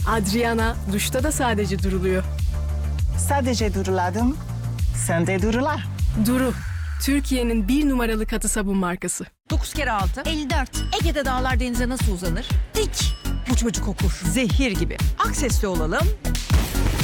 Adriana duşta da sadece duruluyor. Sadece duruladım. Sen de durula. Duru, Türkiye'nin 1 numaralı katı sabun markası. 9 kere 6. 54. Ege'de dağlar denize nasıl uzanır? Dik. Bu çocuk okur. Zehir gibi. Aksesli olalım.